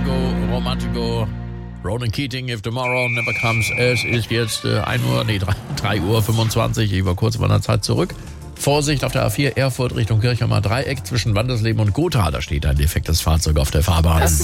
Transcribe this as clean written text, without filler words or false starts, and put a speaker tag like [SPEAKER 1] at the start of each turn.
[SPEAKER 1] Romantico. Ronan Keating, If Tomorrow Never Comes. Es ist jetzt 3:25 Uhr. Ich war kurz bei der Zeit zurück. Vorsicht auf der A4 Erfurt Richtung Kirchheimer Dreieck zwischen Wandersleben und Gotha. Da steht ein defektes Fahrzeug auf der Fahrbahn.